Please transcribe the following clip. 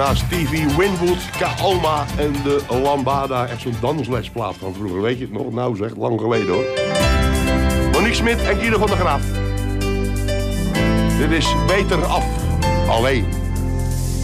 Ja, Stevie Winwood, Kaoma en de Lambada. Echt zo'n danslesplaat van vroeger, weet je het nog? Nou zeg, lang geleden hoor. Monique Smit en Guido van der Graaf. Dit is Beter Af, alleen.